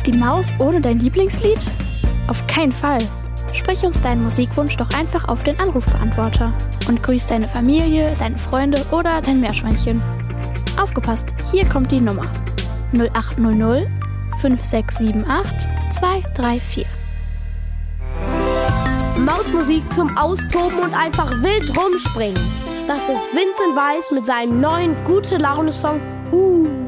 Die Maus ohne dein Lieblingslied? Auf keinen Fall. Sprich uns deinen Musikwunsch doch einfach auf den Anrufbeantworter und grüß deine Familie, deine Freunde oder dein Meerschweinchen. Aufgepasst, hier kommt die Nummer. 0800 5678 234. Mausmusik zum Austoben und einfach wild rumspringen. Das ist Vincent Weiss mit seinem neuen Gute-Laune-Song